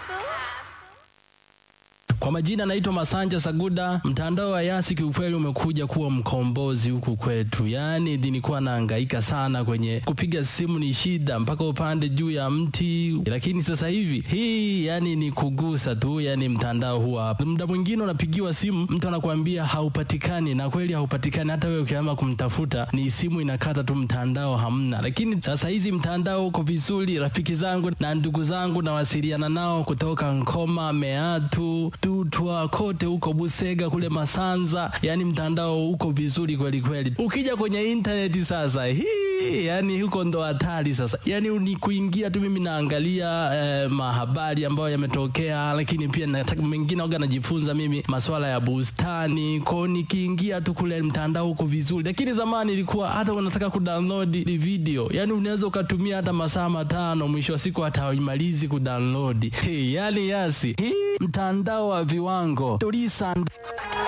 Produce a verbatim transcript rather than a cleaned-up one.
Kwa majina naitwa Masanja Saguda. Mtandao wa Yasi kiukweli umekuja kuwa mkombozi huku kwetu. Yaani nilikuwa nahangaika sana kwenye kupiga simu, ni shida mpaka upande juu ya mti. Lakini sasa hivi hii yani ni kugusa tu, yani mtandao huwa. Muda mwingine unapigiwa simu, mtu anakuambia haupatikani, na kweli haupatikani. Hata wewe ukianza kumtafuta ni simu inakata tu, mtandao hamna. Lakini sasa hizi mtandao uko vizuri. Rafiki zangu na ndugu zangu nawasiliana nao kutoka Nkoma, Meatu, Tutwa, kote huko Busega kule Masanza. Yani mtandao uko vizuri kweli kweli. Ukija kwenye internet sasa, hii yani huko ndo hatari sasa. Yani ni kuingia tu, mimi naangalia eh, mahabari ambayo yametokea, lakini pia nataka mengine waga najifunza mimi masuala ya bustani. Kwa nikiingia tu kule mtandao uko vizuri. Lakini zamani ilikuwa hata unataka kudownload video, yani unaweza ukatumia hata masaa matano, mwisho wa siku hata haimalizi kudownload. Hey, yani Yasi, hii mtandao wa viwango. Tulisa